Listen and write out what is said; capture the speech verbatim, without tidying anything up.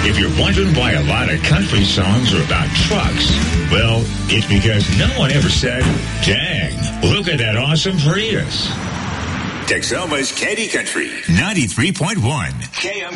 If you're wondering why a lot of country songs are about trucks, well, it's because no one ever said, dang, look at that awesome Prius. Texoma's Candy Country, ninety-three point one. K M